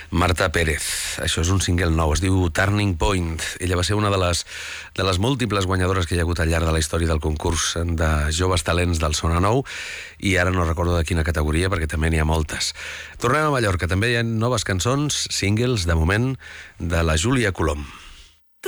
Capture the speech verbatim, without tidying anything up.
Marta Pérez. Això és un single nou, es diu Turning Point. Ella va ser una de les, de les múltiples guanyadores que hi ha hagut al llarg de la història del concurs de joves talents del Sona Nou, i ara no recordo de quina categoria, perquè també n'hi ha moltes. Tornem a Mallorca, també hi ha noves cançons, singles, de moment, de la Júlia Colom.